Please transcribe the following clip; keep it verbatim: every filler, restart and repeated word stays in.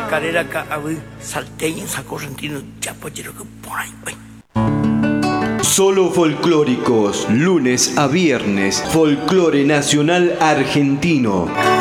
carrera acá, a ver, salteño, sacorrentino, chapochero, que por ahí, güey. Solo folclóricos, lunes a viernes, folclore nacional argentino.